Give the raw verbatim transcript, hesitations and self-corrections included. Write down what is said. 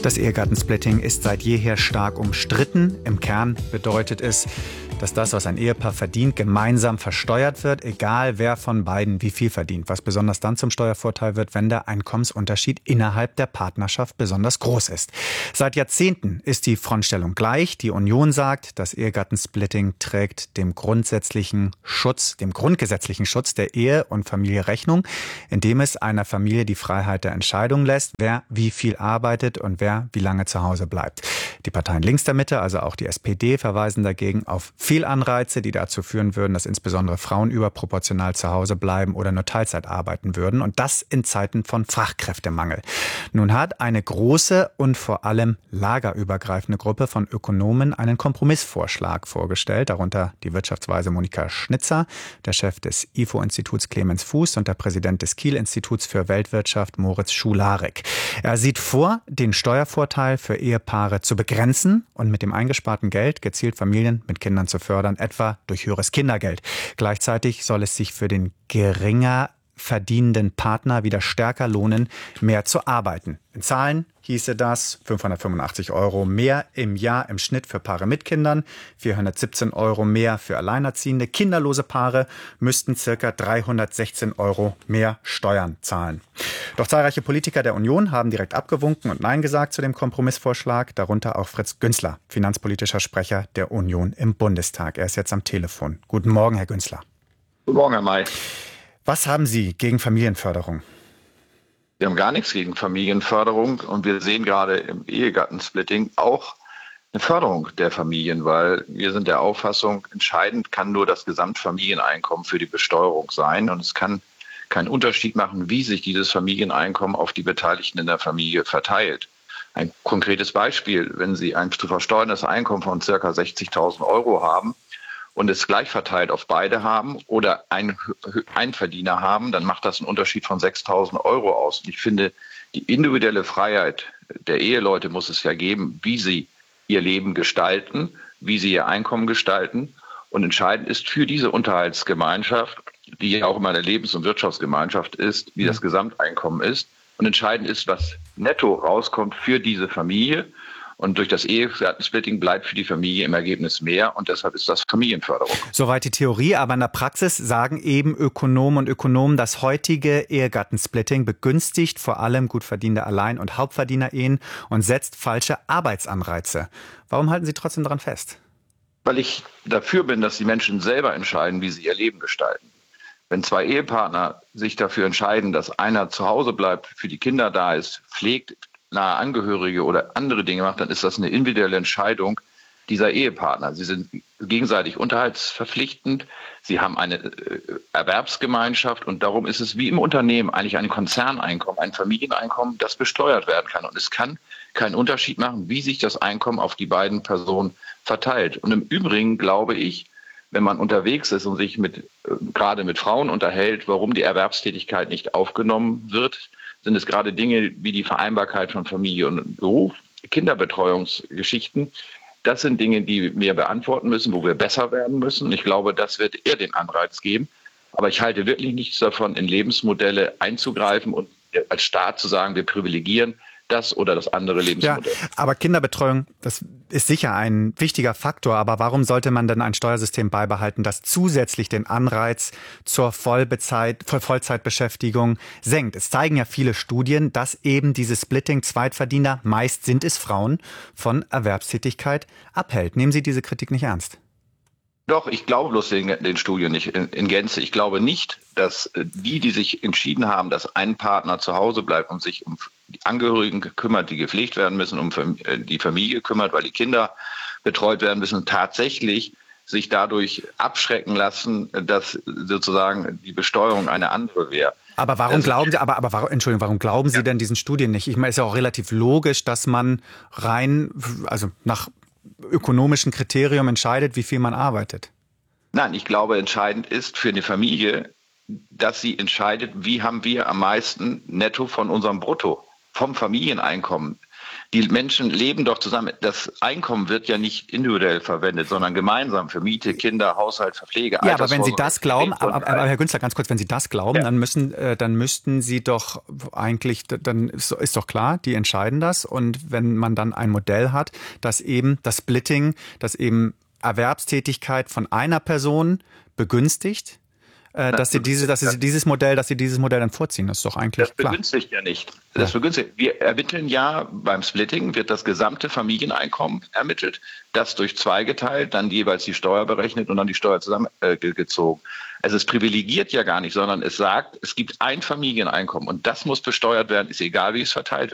Das Ehegattensplitting ist seit jeher stark umstritten. Im Kern bedeutet es, dass das, was ein Ehepaar verdient, gemeinsam versteuert wird, egal wer von beiden wie viel verdient. Was besonders dann zum Steuervorteil wird, wenn der Einkommensunterschied innerhalb der Partnerschaft besonders groß ist. Seit Jahrzehnten ist die Frontstellung gleich. Die Union sagt, das Ehegattensplitting trägt dem grundsätzlichen Schutz, dem grundgesetzlichen Schutz der Ehe und Familie Rechnung, indem es einer Familie die Freiheit der Entscheidung lässt, wer wie viel arbeitet und wer wie lange zu Hause bleibt. Die Parteien links der Mitte, also auch die S P D, verweisen dagegen auf Fehlanreize, die dazu führen würden, dass insbesondere Frauen überproportional zu Hause bleiben oder nur Teilzeit arbeiten würden. Und das in Zeiten von Fachkräftemangel. Nun hat eine große und vor allem lagerübergreifende Gruppe von Ökonomen einen Kompromissvorschlag vorgestellt, darunter die Wirtschaftsweise Monika Schnitzer, der Chef des I F O-Instituts Clemens Fuß und der Präsident des Kiel-Instituts für Weltwirtschaft Moritz Schularek. Er sieht vor, den Steuervorteil für Ehepaare zu begrenzen und mit dem eingesparten Geld gezielt Familien mit Kindern zu fördern, etwa durch höheres Kindergeld. Gleichzeitig soll es sich für den geringer verdienenden Partner wieder stärker lohnen, mehr zu arbeiten. In Zahlen hieße das fünfhundertfünfundachtzig Euro mehr im Jahr im Schnitt für Paare mit Kindern, vierhundertsiebzehn Euro mehr für alleinerziehende. Kinderlose Paare müssten ca. dreihundertsechzehn Euro mehr Steuern zahlen. Doch zahlreiche Politiker der Union haben direkt abgewunken und Nein gesagt zu dem Kompromissvorschlag, darunter auch Fritz Günzler, finanzpolitischer Sprecher der Union im Bundestag. Er ist jetzt am Telefon. Guten Morgen, Herr Günzler. Guten Morgen, Herr May. Was haben Sie gegen Familienförderung? Wir haben gar nichts gegen Familienförderung und wir sehen gerade im Ehegattensplitting auch eine Förderung der Familien, weil wir sind der Auffassung, entscheidend kann nur das Gesamtfamilieneinkommen für die Besteuerung sein und es kann keinen Unterschied machen, wie sich dieses Familieneinkommen auf die Beteiligten in der Familie verteilt. Ein konkretes Beispiel, wenn Sie ein zu versteuerndes Einkommen von ca. sechzigtausend Euro haben, und es gleich verteilt auf beide haben oder einen Einverdiener haben, dann macht das einen Unterschied von sechstausend Euro aus. Und ich finde, die individuelle Freiheit der Eheleute muss es ja geben, wie sie ihr Leben gestalten, wie sie ihr Einkommen gestalten. Und entscheidend ist für diese Unterhaltsgemeinschaft, die ja auch immer eine Lebens- und Wirtschaftsgemeinschaft ist, wie das Gesamteinkommen ist. Und entscheidend ist, was netto rauskommt für diese Familie. Und durch das Ehegattensplitting bleibt für die Familie im Ergebnis mehr und deshalb ist das Familienförderung. Soweit die Theorie, aber in der Praxis sagen eben Ökonomen und Ökonomen, das heutige Ehegattensplitting begünstigt vor allem gut verdienende Allein- und Hauptverdiener-Ehen und setzt falsche Arbeitsanreize. Warum halten Sie trotzdem daran fest? Weil ich dafür bin, dass die Menschen selber entscheiden, wie sie ihr Leben gestalten. Wenn zwei Ehepartner sich dafür entscheiden, dass einer zu Hause bleibt, für die Kinder da ist, pflegt, nahe Angehörige oder andere Dinge macht, dann ist das eine individuelle Entscheidung dieser Ehepartner. Sie sind gegenseitig unterhaltsverpflichtend, sie haben eine äh, Erwerbsgemeinschaft und darum ist es wie im Unternehmen eigentlich ein Konzerneinkommen, ein Familieneinkommen, das besteuert werden kann. Und es kann keinen Unterschied machen, wie sich das Einkommen auf die beiden Personen verteilt. Und im Übrigen glaube ich, wenn man unterwegs ist und sich mit, äh, gerade mit Frauen unterhält, warum die Erwerbstätigkeit nicht aufgenommen wird, sind es gerade Dinge wie die Vereinbarkeit von Familie und Beruf, Kinderbetreuungsgeschichten. Das sind Dinge, die wir beantworten müssen, wo wir besser werden müssen. Ich glaube, das wird eher den Anreiz geben. Aber ich halte wirklich nichts davon, in Lebensmodelle einzugreifen und als Staat zu sagen, wir privilegieren das oder das andere Lebensmodell. Ja, aber Kinderbetreuung, das ist sicher ein wichtiger Faktor. Aber warum sollte man denn ein Steuersystem beibehalten, das zusätzlich den Anreiz zur Vollbezeit, Vollzeitbeschäftigung senkt? Es zeigen ja viele Studien, dass eben dieses Splitting Zweitverdiener, meist sind es Frauen, von Erwerbstätigkeit abhält. Nehmen Sie diese Kritik nicht ernst? Doch, ich glaube bloß den, den Studien nicht in, in Gänze. Ich glaube nicht, dass die, die sich entschieden haben, dass ein Partner zu Hause bleibt und sich um die Angehörigen kümmert, die gepflegt werden müssen, um die Familie kümmert, weil die Kinder betreut werden müssen, tatsächlich sich dadurch abschrecken lassen, dass sozusagen die Besteuerung eine andere wäre. Aber warum also, glauben Sie, aber, aber warum, Entschuldigung, warum glauben Sie ja. denn diesen Studien nicht? Ich meine, es ist ja auch relativ logisch, dass man rein, also nach ökonomischen Kriterium entscheidet, wie viel man arbeitet. Nein, ich glaube, entscheidend ist für eine Familie, dass sie entscheidet, wie haben wir am meisten netto von unserem Brutto, vom Familieneinkommen. Die Menschen leben doch zusammen. Das Einkommen wird ja nicht individuell verwendet, sondern gemeinsam für Miete, Kinder, Haushalt, für Pflege. Ja, aber wenn Sie das glauben, aber, aber, aber Herr Günzler, ganz kurz, wenn Sie das glauben, ja. dann müssen, äh, dann müssten Sie doch eigentlich, dann ist, ist doch klar, die entscheiden das. Und wenn man dann ein Modell hat, das eben das Splitting, das eben Erwerbstätigkeit von einer Person begünstigt, äh, dass sie diese, dass sie dieses Modell, dass sie dieses Modell dann vorziehen, das ist doch eigentlich das klar. Das begünstigt ja nicht. Das ja. begünstigt. Wir ermitteln ja beim Splitting wird das gesamte Familieneinkommen ermittelt, das durch zwei geteilt, dann jeweils die Steuer berechnet und dann die Steuer zusammengezogen. Äh, also es privilegiert ja gar nicht, sondern es sagt, es gibt ein Familieneinkommen und das muss besteuert werden, ist egal, wie es verteilt wird.